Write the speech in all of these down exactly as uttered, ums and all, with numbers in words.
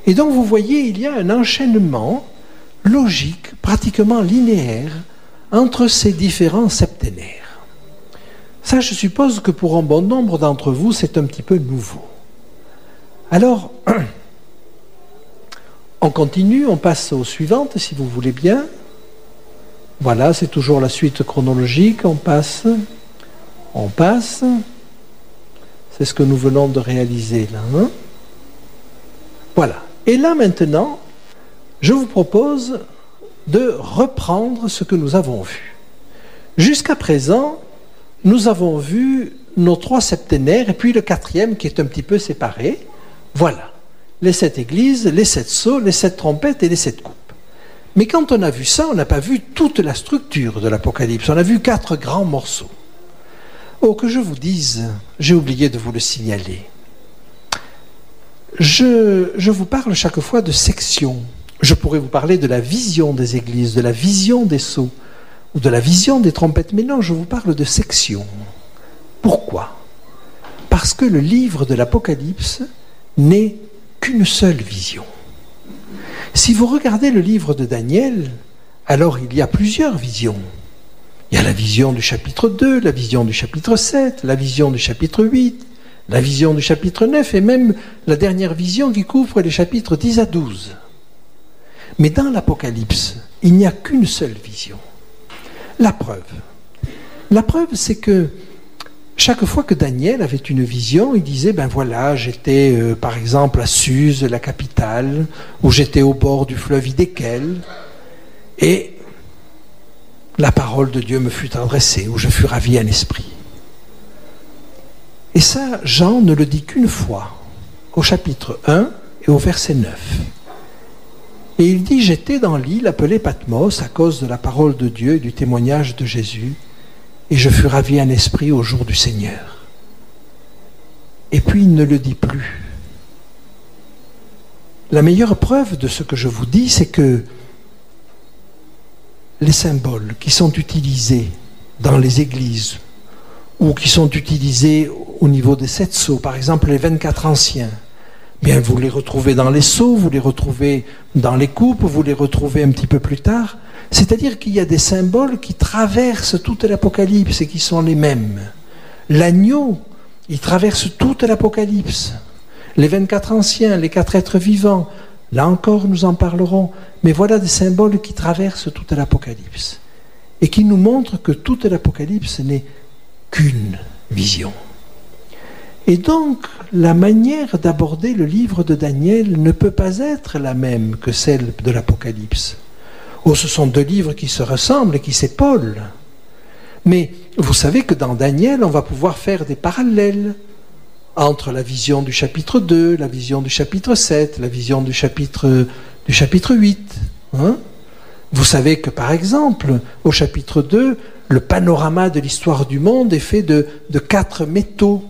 Et donc vous voyez, il y a un enchaînement logique, pratiquement linéaire, entre ces différents septénaires. Ça, je suppose que pour un bon nombre d'entre vous, c'est un petit peu nouveau. Alors, on continue, on passe aux suivantes, si vous voulez bien. Voilà, c'est toujours la suite chronologique, on passe, on passe. C'est ce que nous venons de réaliser là. Hein? Voilà. Et là maintenant, je vous propose de reprendre ce que nous avons vu. Jusqu'à présent, nous avons vu nos trois septénaires et puis le quatrième qui est un petit peu séparé. Voilà, les sept églises, les sept sceaux, les sept trompettes et les sept coupes. Mais quand on a vu ça, on n'a pas vu toute la structure de l'Apocalypse. On a vu quatre grands morceaux. Oh, que je vous dise, j'ai oublié de vous le signaler. Je, je vous parle chaque fois de sections. Je pourrais vous parler de la vision des églises, de la vision des sceaux, ou de la vision des trompettes. Mais non, je vous parle de sections. Pourquoi ? Parce que le livre de l'Apocalypse n'est qu'une seule vision. Si vous regardez le livre de Daniel, alors il y a plusieurs visions. Il y a la vision du chapitre deux, la vision du chapitre sept, la vision du chapitre huit, la vision du chapitre neuf et même la dernière vision qui couvre les chapitres dix à douze. Mais dans l'Apocalypse, il n'y a qu'une seule vision. La preuve. La preuve, c'est que chaque fois que Daniel avait une vision, il disait, ben voilà, j'étais euh, par exemple à Suse, la capitale, ou j'étais au bord du fleuve Hidékel, et la parole de Dieu me fut adressée, ou je fus ravi en esprit. Et ça, Jean ne le dit qu'une fois, au chapitre un et au verset neuf. Et il dit, j'étais dans l'île appelée Patmos à cause de la parole de Dieu et du témoignage de Jésus, et je fus ravi en esprit au jour du Seigneur. Et puis il ne le dit plus. La meilleure preuve de ce que je vous dis, c'est que les symboles qui sont utilisés dans les églises ou qui sont utilisés au niveau des sept sceaux, par exemple les vingt-quatre anciens, bien vous les retrouvez dans les sceaux, vous les retrouvez dans les coupes, vous les retrouvez un petit peu plus tard. C'est-à-dire qu'il y a des symboles qui traversent toute l'Apocalypse et qui sont les mêmes. L'agneau, il traverse toute l'Apocalypse. Les vingt-quatre anciens, les quatre êtres vivants, là encore nous en parlerons. Mais voilà des symboles qui traversent toute l'Apocalypse et qui nous montrent que toute l'Apocalypse n'est qu'une vision. Et donc, la manière d'aborder le livre de Daniel ne peut pas être la même que celle de l'Apocalypse. Oh, ce sont deux livres qui se ressemblent et qui s'épaulent. Mais vous savez que dans Daniel, on va pouvoir faire des parallèles entre la vision du chapitre deux, la vision du chapitre sept, la vision du chapitre, du chapitre huit. Hein ? Vous savez que, par exemple, au chapitre deux, le panorama de l'histoire du monde est fait de, de quatre métaux.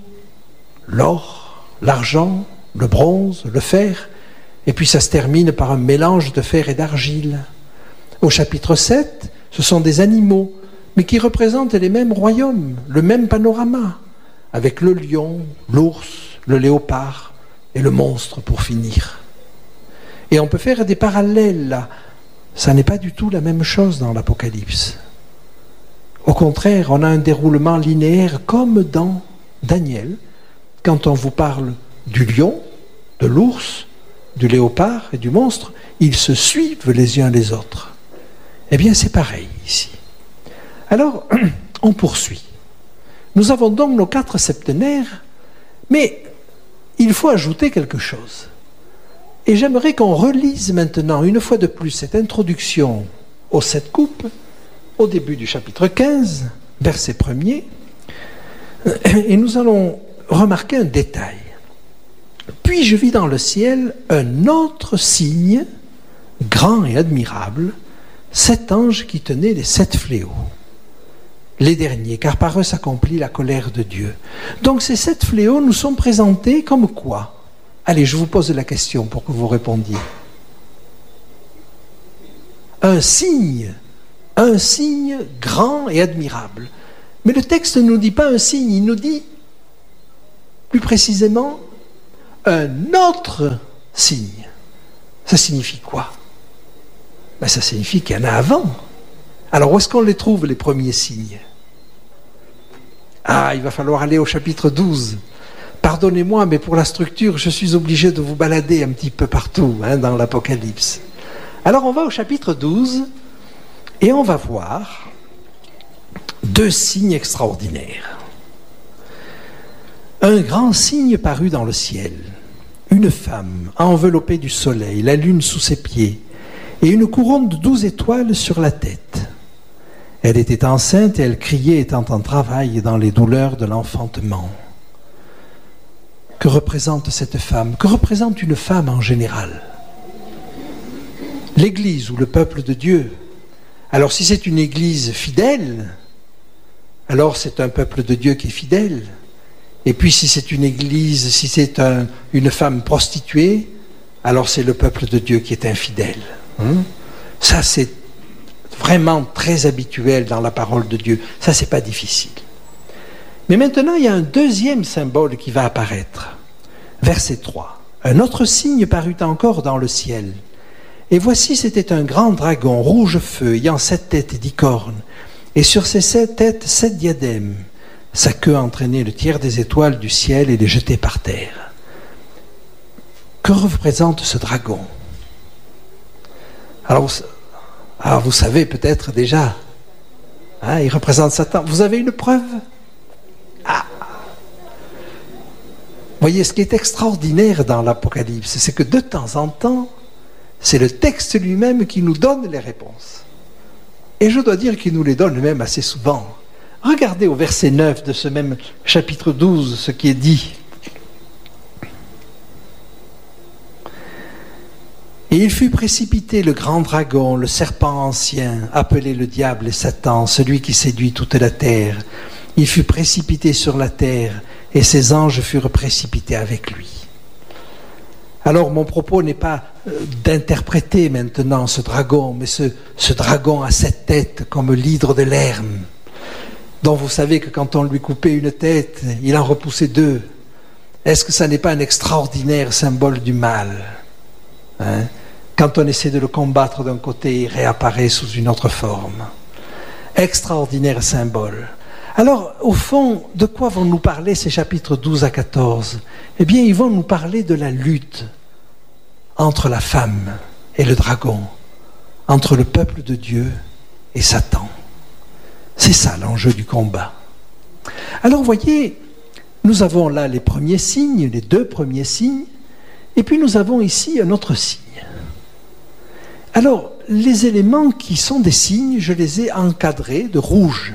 L'or, l'argent, le bronze, le fer, et puis ça se termine par un mélange de fer et d'argile. Au chapitre sept, ce sont des animaux, mais qui représentent les mêmes royaumes, le même panorama, avec le lion, l'ours, le léopard et le monstre pour finir. Et on peut faire des parallèles là. Ça n'est pas du tout la même chose dans l'Apocalypse. Au contraire, on a un déroulement linéaire comme dans Daniel, quand on vous parle du lion, de l'ours, du léopard et du monstre, ils se suivent les uns les autres. Eh bien, c'est pareil ici. Alors, on poursuit. Nous avons donc nos quatre septénaires, mais il faut ajouter quelque chose. Et j'aimerais qu'on relise maintenant, une fois de plus, cette introduction aux sept coupes, au début du chapitre quinze, verset premier, et nous allons remarquer un détail. Puis je vis dans le ciel un autre signe, grand et admirable, sept anges qui tenaient les sept fléaux. Les derniers, car par eux s'accomplit la colère de Dieu. Donc ces sept fléaux nous sont présentés comme quoi ? Allez, je vous pose la question pour que vous répondiez. Un signe, un signe grand et admirable. Mais le texte ne nous dit pas un signe, il nous dit plus précisément un autre signe. Ça signifie quoi? Ben, ça signifie qu'il y en a avant. Alors où est-ce qu'on les trouve, les premiers signes? Ah, il va falloir aller au chapitre douze. Pardonnez-moi, mais pour la structure, je suis obligé de vous balader un petit peu partout hein, dans l'Apocalypse. Alors on va au chapitre douze et on va voir deux signes extraordinaires. Un grand signe parut dans le ciel. Une femme enveloppée du soleil, la lune sous ses pieds, et une couronne de douze étoiles sur la tête. Elle était enceinte et elle criait étant en travail dans les douleurs de l'enfantement. Que représente cette femme? Que représente une femme en général? L'Église ou le peuple de Dieu. Alors si c'est une Église fidèle, alors c'est un peuple de Dieu qui est fidèle. Et puis si c'est une Église, si c'est un, une femme prostituée, alors c'est le peuple de Dieu qui est infidèle. Hein? Ça c'est vraiment très habituel dans la parole de Dieu. Ça c'est pas difficile. Mais maintenant il y a un deuxième symbole qui va apparaître. Verset trois. Un autre signe parut encore dans le ciel. Et voici, c'était un grand dragon, rouge feu, ayant sept têtes et dix cornes, et sur ces sept têtes, sept diadèmes. Sa queue entraînait le tiers des étoiles du ciel et les jetait par terre. Que représente ce dragon? Alors, vous, alors vous savez peut-être déjà, hein, il représente Satan. Vous avez une preuve? Ah! Voyez, ce qui est extraordinaire dans l'Apocalypse, c'est que de temps en temps, c'est le texte lui-même qui nous donne les réponses. Et je dois dire qu'il nous les donne même assez souvent. Regardez au verset neuf de ce même chapitre douze ce qui est dit. Et il fut précipité le grand dragon, le serpent ancien, appelé le diable et Satan, celui qui séduit toute la terre. Il fut précipité sur la terre, et ses anges furent précipités avec lui. Alors mon propos n'est pas euh, d'interpréter maintenant ce dragon, mais ce, ce dragon à sept têtes comme l'hydre de Lerme, dont vous savez que quand on lui coupait une tête, il en repoussait deux. Est-ce que ça n'est pas un extraordinaire symbole du mal, hein? Quand on essaie de le combattre d'un côté, il réapparaît sous une autre forme. Extraordinaire symbole. Alors, au fond, de quoi vont nous parler ces chapitres douze à quatorze? Eh bien, ils vont nous parler de la lutte entre la femme et le dragon, entre le peuple de Dieu et Satan. C'est ça l'enjeu du combat. Alors, voyez, nous avons là les premiers signes, les deux premiers signes, et puis nous avons ici un autre signe. Alors, les éléments qui sont des signes, je les ai encadrés de rouge.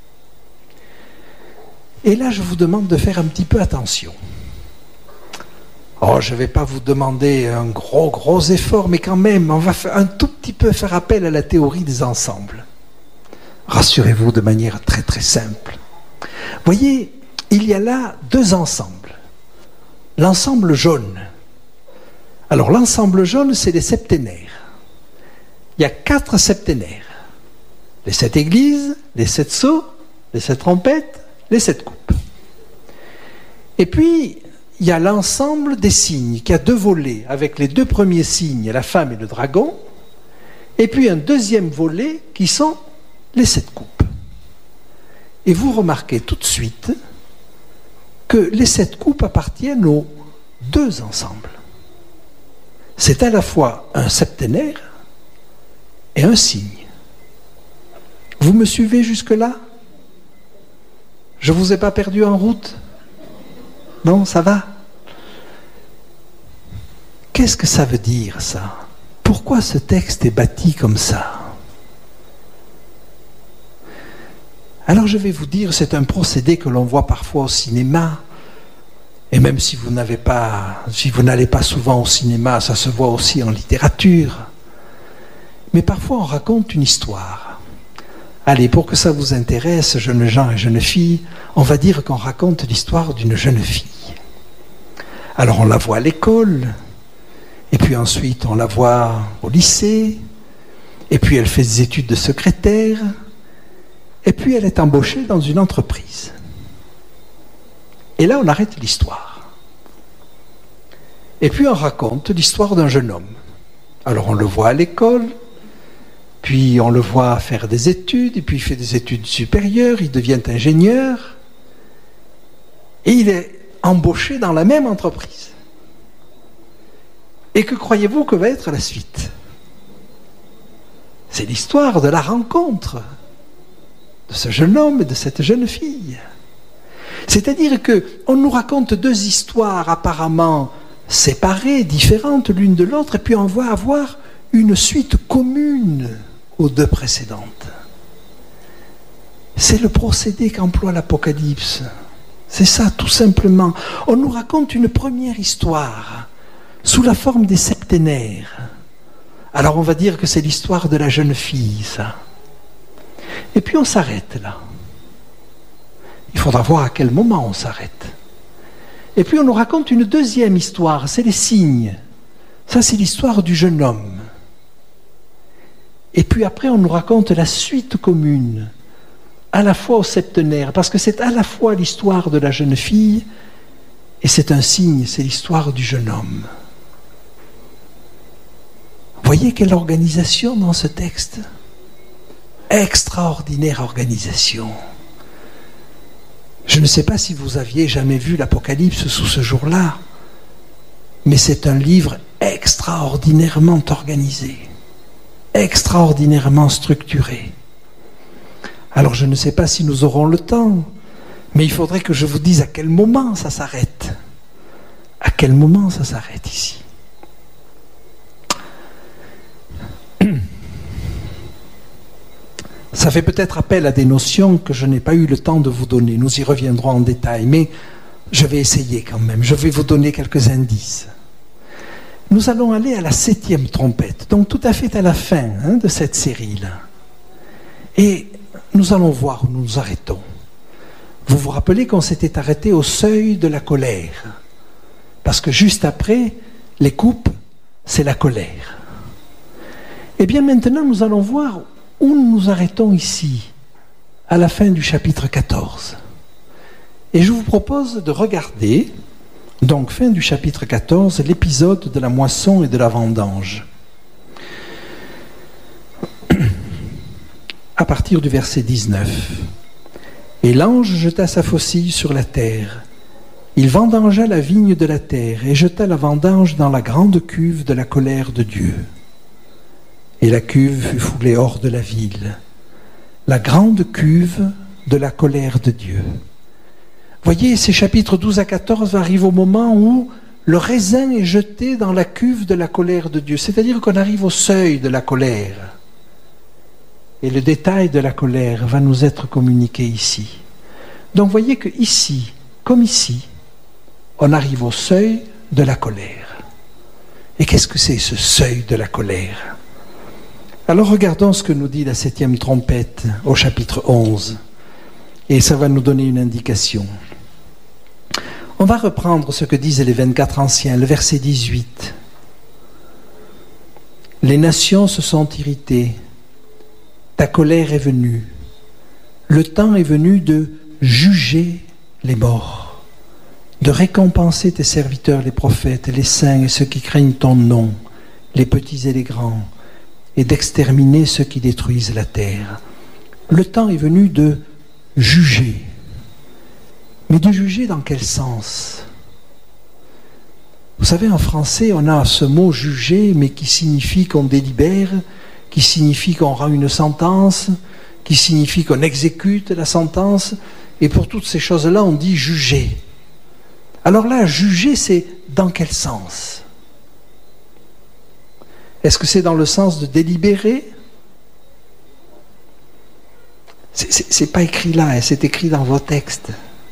Et là, je vous demande de faire un petit peu attention. Oh, je ne vais pas vous demander un gros, gros effort, mais quand même, on va faire un tout petit peu faire appel à la théorie des ensembles. Rassurez-vous de manière très, très simple. Voyez, il y a là deux ensembles. L'ensemble jaune. Alors, l'ensemble jaune, c'est les septénaires. Il y a quatre septénaires. Les sept églises, les sept sceaux, les sept trompettes, les sept coupes. Et puis, il y a l'ensemble des signes, qui a deux volets, avec les deux premiers signes, la femme et le dragon, et puis un deuxième volet, qui sont les sept coupes. Et vous remarquez tout de suite que les sept coupes appartiennent aux deux ensembles. C'est à la fois un septénaire et un signe. Vous me suivez jusque-là ? Je ne vous ai pas perdu en route? Non, ça va? Qu'est-ce que ça veut dire, ça? Pourquoi ce texte est bâti comme ça? Alors je vais vous dire, c'est un procédé que l'on voit parfois au cinéma, et même si vous n'avez pas, si vous n'allez pas souvent au cinéma, ça se voit aussi en littérature. Mais parfois on raconte une histoire. Allez, pour que ça vous intéresse, jeunes gens et jeunes filles, on va dire qu'on raconte l'histoire d'une jeune fille. Alors on la voit à l'école, et puis ensuite on la voit au lycée, et puis elle fait des études de secrétaire, et puis elle est embauchée dans une entreprise. Et là on arrête l'histoire. Et puis on raconte l'histoire d'un jeune homme. Alors on le voit à l'école, puis on le voit faire des études, et puis il fait des études supérieures, il devient ingénieur, et il est embauché dans la même entreprise. Et que croyez-vous que va être la suite? C'est l'histoire de la rencontre de ce jeune homme et de cette jeune fille. C'est-à-dire qu'on nous raconte deux histoires apparemment séparées, différentes l'une de l'autre, et puis on va avoir une suite commune aux deux précédentes. C'est le procédé qu'emploie l'Apocalypse. C'est ça, tout simplement. On nous raconte une première histoire sous la forme des septénaires. Alors on va dire que c'est l'histoire de la jeune fille, ça. Et puis on s'arrête là. Il faudra voir à quel moment on s'arrête. Et puis on nous raconte une deuxième histoire, c'est les signes. Ça, c'est l'histoire du jeune homme. Et puis après, on nous raconte la suite commune, à la fois au septénaire, parce que c'est à la fois l'histoire de la jeune fille et c'est un signe, c'est l'histoire du jeune homme. Voyez quelle organisation dans ce texte. Extraordinaire organisation. Je ne sais pas si vous aviez jamais vu l'Apocalypse sous ce jour-là, mais c'est un livre extraordinairement organisé, extraordinairement structuré. Alors je ne sais pas si nous aurons le temps, mais il faudrait que je vous dise à quel moment ça s'arrête. À quel moment ça s'arrête ici. Ça fait peut-être appel à des notions que je n'ai pas eu le temps de vous donner. Nous y reviendrons en détail, mais je vais essayer quand même. Je vais vous donner quelques indices. Nous allons aller à la septième trompette, donc tout à fait à la fin hein, de cette série-là. Et nous allons voir où nous nous arrêtons. Vous vous rappelez qu'on s'était arrêté au seuil de la colère, parce que juste après, les coupes, c'est la colère. Eh bien maintenant, nous allons voir où nous nous arrêtons ici, à la fin du chapitre quatorze. Et je vous propose de regarder, donc fin du chapitre quatorze, l'épisode de la moisson et de la vendange. À partir du verset dix-neuf. « Et l'ange jeta sa faucille sur la terre. Il vendangea la vigne de la terre et jeta la vendange dans la grande cuve de la colère de Dieu. Et la cuve fut foulée hors de la ville, la grande cuve de la colère de Dieu. » Voyez, ces chapitres douze à quatorze arrivent au moment où le raisin est jeté dans la cuve de la colère de Dieu, c'est-à-dire qu'on arrive au seuil de la colère. Et le détail de la colère va nous être communiqué ici. Donc voyez que ici, comme ici, on arrive au seuil de la colère. Et qu'est-ce que c'est ce seuil de la colère ? Alors regardons ce que nous dit la septième trompette au chapitre onze. Et ça va nous donner une indication. On va reprendre ce que disent les vingt-quatre anciens, le verset dix-huit. « Les nations se sont irritées, ta colère est venue, le temps est venu de juger les morts, de récompenser tes serviteurs les prophètes, les saints et ceux qui craignent ton nom, les petits et les grands, et d'exterminer ceux qui détruisent la terre. Le temps est venu de juger. Mais de juger dans quel sens ? Vous savez, en français, on a ce mot « juger », mais qui signifie qu'on délibère, qui signifie qu'on rend une sentence, qui signifie qu'on exécute la sentence. Et pour toutes ces choses-là, on dit « juger ». Alors là, juger, c'est dans quel sens ? Est-ce que c'est dans le sens de délibérer ? C'est, c'est pas écrit là, hein, c'est écrit dans vos textes.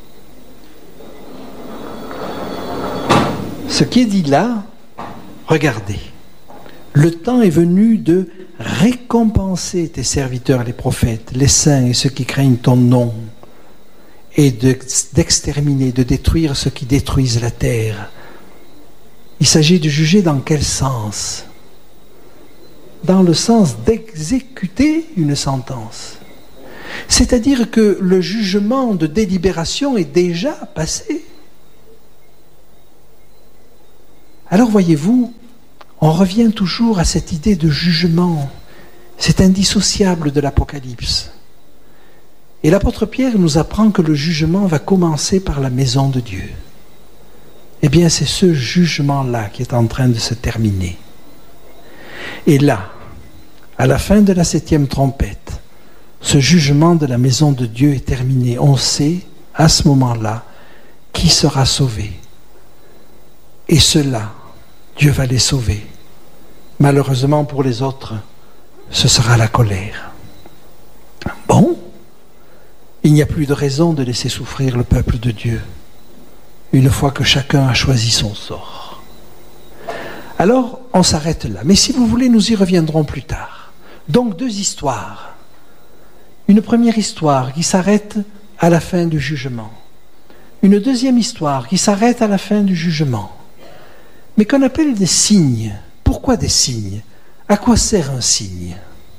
Ce qui est dit là, regardez. Le temps est venu de récompenser tes serviteurs, les prophètes, les saints et ceux qui craignent ton nom, et de, d'exterminer, de détruire ceux qui détruisent la terre. Il s'agit de juger dans quel sens ? Dans le sens d'exécuter une sentence. C'est-à-dire que le jugement de délibération est déjà passé. Alors voyez-vous, on revient toujours à cette idée de jugement. C'est indissociable de l'Apocalypse. Et l'apôtre Pierre nous apprend que le jugement va commencer par la maison de Dieu. Eh bien, c'est ce jugement-là qui est en train de se terminer. Et là, à la fin de la septième trompette, ce jugement de la maison de Dieu est terminé. On sait, à ce moment-là, qui sera sauvé. Et ceux-là, Dieu va les sauver. Malheureusement pour les autres, ce sera la colère. Bon, il n'y a plus de raison de laisser souffrir le peuple de Dieu, une fois que chacun a choisi son sort. Alors, on s'arrête là. Mais si vous voulez, nous y reviendrons plus tard. Donc, deux histoires. Une première histoire qui s'arrête à la fin du jugement. Une deuxième histoire qui s'arrête à la fin du jugement. Mais qu'on appelle des signes. Pourquoi des signes ? À quoi sert un signe ?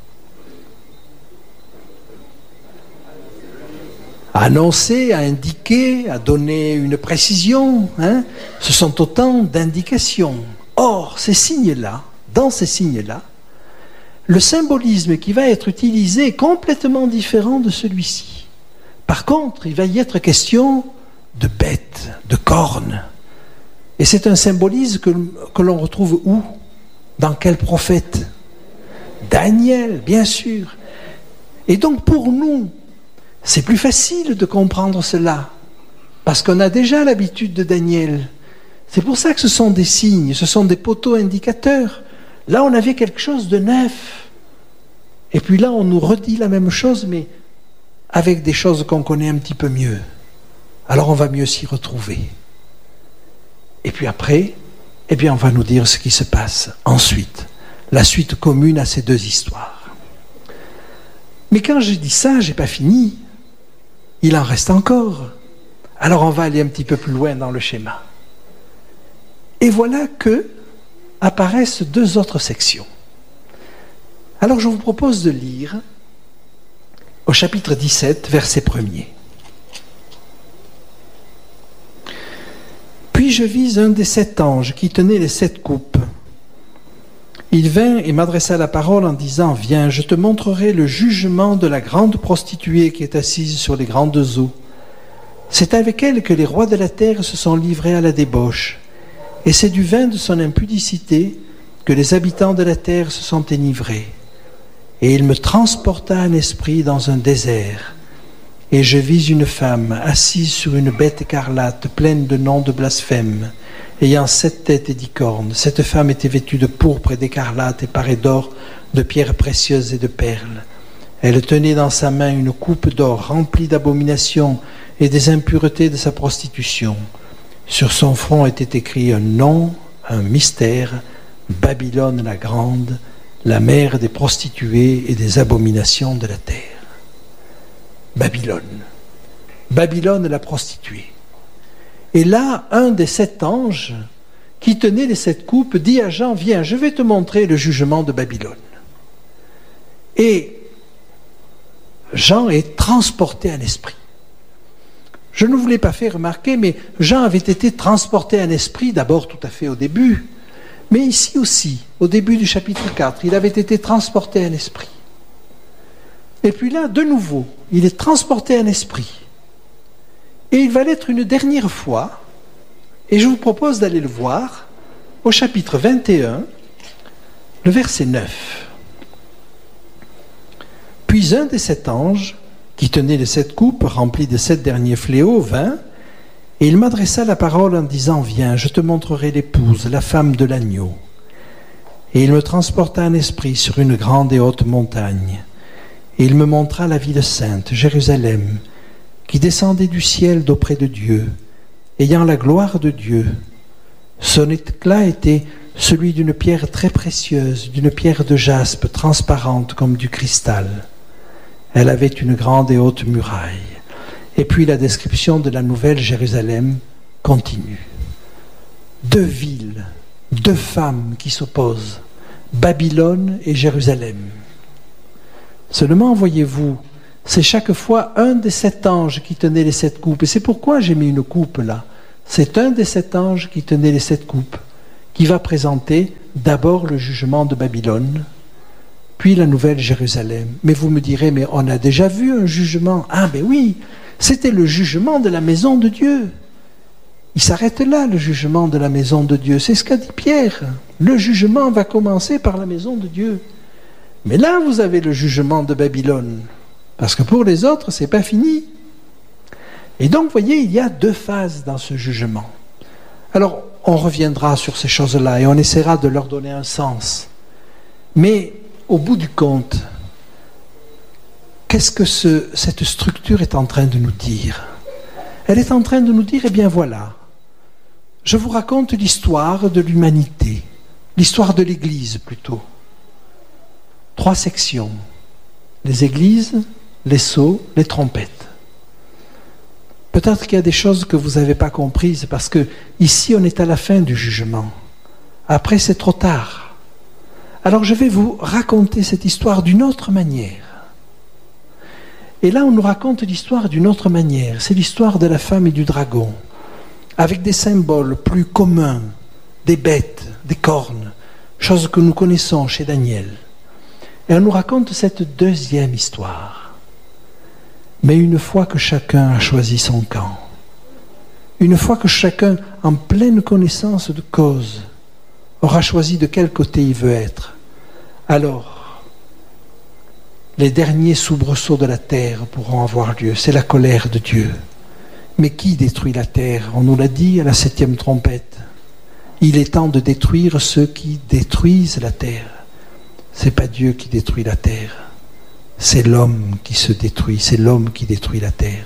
À annoncer, à indiquer, à donner une précision. Hein ? Ce sont autant d'indications. Or, ces signes-là, dans ces signes-là, le symbolisme qui va être utilisé est complètement différent de celui-ci. Par contre, il va y être question de bêtes, de cornes. Et c'est un symbolisme que, que l'on retrouve où ? Dans quel prophète ? Daniel, bien sûr. Et donc pour nous, c'est plus facile de comprendre cela, parce qu'on a déjà l'habitude de Daniel. C'est pour ça que ce sont des signes, ce sont des poteaux indicateurs. Là, on avait quelque chose de neuf. Et puis là, on nous redit la même chose, mais avec des choses qu'on connaît un petit peu mieux. Alors on va mieux s'y retrouver. Et puis après, eh bien, on va nous dire ce qui se passe ensuite, la suite commune à ces deux histoires. Mais quand je dis ça, j'ai pas fini. Il en reste encore. Alors on va aller un petit peu plus loin dans le schéma. Et voilà que apparaissent deux autres sections. Alors je vous propose de lire au chapitre dix-sept, verset premier. Puis je vis un des sept anges qui tenait les sept coupes. Il vint et m'adressa la parole en disant « Viens, je te montrerai le jugement de la grande prostituée qui est assise sur les grandes eaux. C'est avec elle que les rois de la terre se sont livrés à la débauche, et c'est du vin de son impudicité que les habitants de la terre se sont enivrés. Et il me transporta en esprit dans un désert, et je vis une femme assise sur une bête écarlate pleine de noms de blasphème, ayant sept têtes et dix cornes. Cette femme était vêtue de pourpre et d'écarlate et parée d'or, de pierres précieuses et de perles. Elle tenait dans sa main une coupe d'or remplie d'abominations et des impuretés de sa prostitution. Sur son front était écrit un nom, un mystère, Babylone la grande, la mère des prostituées et des abominations de la terre. Babylone. Babylone la prostituée. Et là, un des sept anges qui tenait les sept coupes dit à Jean, viens, je vais te montrer le jugement de Babylone. Et Jean est transporté en esprit. Je ne vous l'ai pas fait remarquer, mais Jean avait été transporté en esprit, d'abord tout à fait au début, mais ici aussi, au début du chapitre quatre, il avait été transporté en esprit. Et puis là, de nouveau, il est transporté en esprit. Et il va l'être une dernière fois, et je vous propose d'aller le voir au chapitre vingt et un, le verset neuf. Puis un des sept anges, qui tenait les sept coupes remplies de sept derniers fléaux, vint, et il m'adressa la parole en disant, viens, je te montrerai l'épouse, la femme de l'agneau. Et il me transporta en esprit sur une grande et haute montagne, et il me montra la ville sainte, Jérusalem, qui descendait du ciel d'auprès de Dieu, ayant la gloire de Dieu. Son éclat était celui d'une pierre très précieuse, d'une pierre de jaspe transparente comme du cristal. Elle avait une grande et haute muraille. Et puis la description de la nouvelle Jérusalem continue. Deux villes, deux femmes qui s'opposent, Babylone et Jérusalem. Seulement, voyez-vous, c'est chaque fois un des sept anges qui tenait les sept coupes. Et c'est pourquoi j'ai mis une coupe là. C'est un des sept anges qui tenait les sept coupes, qui va présenter d'abord le jugement de Babylone, puis la nouvelle Jérusalem. Mais vous me direz, mais on a déjà vu un jugement. Ah ben oui, c'était le jugement de la maison de Dieu. Il s'arrête là, le jugement de la maison de Dieu. C'est ce qu'a dit Pierre. Le jugement va commencer par la maison de Dieu. Mais là, vous avez le jugement de Babylone. Parce que pour les autres, c'est pas fini. Et donc, vous voyez, il y a deux phases dans ce jugement. Alors, on reviendra sur ces choses-là et on essaiera de leur donner un sens. Mais, au bout du compte, qu'est-ce que ce, cette structure est en train de nous dire ? Elle est en train de nous dire, eh bien voilà, je vous raconte l'histoire de l'humanité, l'histoire de l'Église plutôt. Trois sections, les églises, les sceaux, les trompettes. Peut-être qu'il y a des choses que vous n'avez pas comprises, parce que ici on est à la fin du jugement. Après c'est trop tard. Alors je vais vous raconter cette histoire d'une autre manière. Et là on nous raconte l'histoire d'une autre manière. C'est l'histoire de la femme et du dragon, avec des symboles plus communs, des bêtes, des cornes, choses que nous connaissons chez Daniel. Et on nous raconte cette deuxième histoire. Mais une fois que chacun a choisi son camp, une fois que chacun, en pleine connaissance de cause, aura choisi de quel côté il veut être, alors les derniers soubresauts de la terre pourront avoir lieu. C'est la colère de Dieu. Mais qui détruit la terre ? On nous l'a dit à la septième trompette. Il est temps de détruire ceux qui détruisent la terre. C'est pas Dieu qui détruit la terre. C'est l'homme qui se détruit. C'est l'homme qui détruit la terre.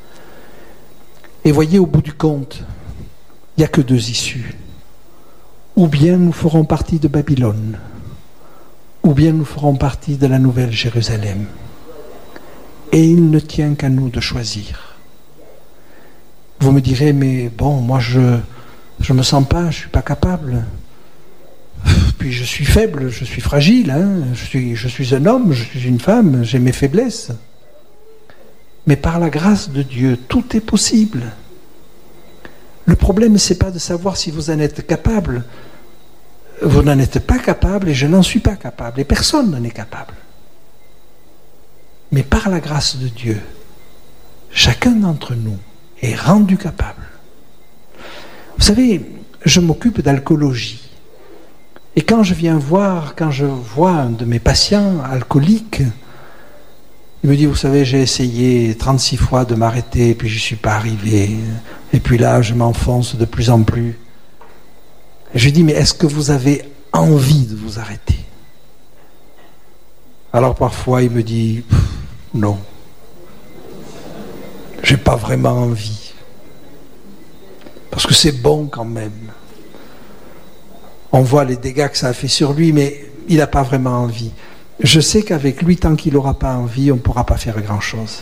Et voyez, au bout du compte, il n'y a que deux issues. Ou bien nous ferons partie de Babylone, ou bien nous ferons partie de la nouvelle Jérusalem. Et il ne tient qu'à nous de choisir. Vous me direz, mais bon, moi je ne me sens pas, je ne suis pas capable. Puis je suis faible, je suis fragile, hein. je, suis, je suis un homme, je suis une femme, j'ai mes faiblesses. Mais par la grâce de Dieu, tout est possible. Le problème, ce n'est pas de savoir si vous en êtes capable. Vous n'en êtes pas capable et je n'en suis pas capable. Et personne n'en est capable. Mais par la grâce de Dieu, chacun d'entre nous est rendu capable. Vous savez, je m'occupe d'alcoolologie. Et quand je viens voir, quand je vois un de mes patients alcooliques, il me dit, vous savez, j'ai essayé trente-six fois de m'arrêter, puis je ne suis pas arrivé. Et puis là, je m'enfonce de plus en plus. Et je lui dis, mais est-ce que vous avez envie de vous arrêter ? Alors parfois, il me dit, non, je n'ai pas vraiment envie. Parce que c'est bon quand même. On voit les dégâts que ça a fait sur lui, mais il n'a pas vraiment envie. Je sais qu'avec lui, tant qu'il n'aura pas envie, on ne pourra pas faire grand-chose.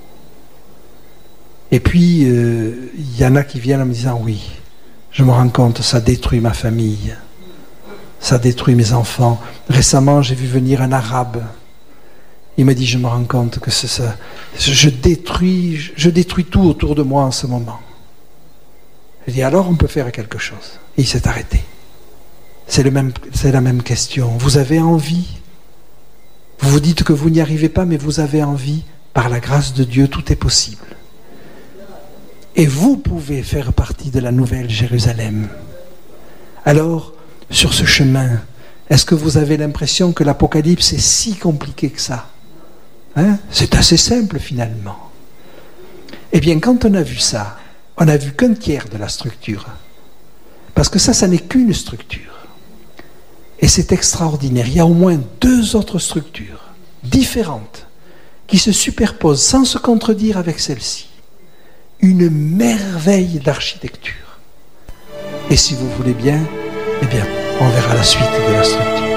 Et puis, euh, il y en a qui viennent en me disant, oui, je me rends compte, ça détruit ma famille, ça détruit mes enfants. Récemment, j'ai vu venir un arabe. Il m'a dit, je me rends compte que c'est ça. Je détruis, je détruis tout autour de moi en ce moment. J'ai dit, alors on peut faire quelque chose. Et il s'est arrêté. C'est, le même, c'est la même question. Vous avez envie. Vous vous dites que vous n'y arrivez pas, mais vous avez envie. Par la grâce de Dieu, tout est possible. Et vous pouvez faire partie de la nouvelle Jérusalem. Alors, sur ce chemin, est-ce que vous avez l'impression que l'Apocalypse est si compliqué que ça ? Hein ? C'est assez simple finalement. Eh bien, quand on a vu ça, on n'a vu qu'un tiers de la structure. Parce que ça, ça n'est qu'une structure. Et c'est extraordinaire. Il y a au moins deux autres structures différentes qui se superposent sans se contredire avec celle-ci. Une merveille d'architecture. Et si vous voulez bien, eh bien, on verra la suite de la structure.